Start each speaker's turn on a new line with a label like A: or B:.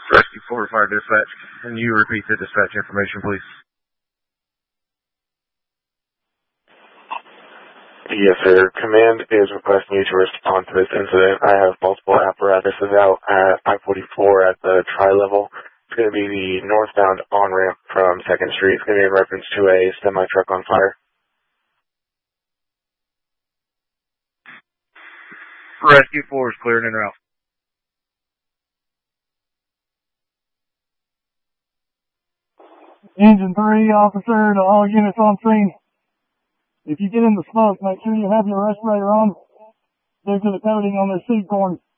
A: Rescue 4 Fire Dispatch. Can you repeat the dispatch information, please?
B: Yes, sir. Command is requesting you to respond to this incident. I have multiple apparatuses out at I-44 at the tri-level. It's going to be the northbound on-ramp from 2nd Street. It's going to be in reference to a semi-truck on fire.
A: Rescue 4 is cleared en route.
C: Engine 3, officer, to all units on scene. If you get in the smoke, make sure you have your respirator on due to the coating on this seed corn.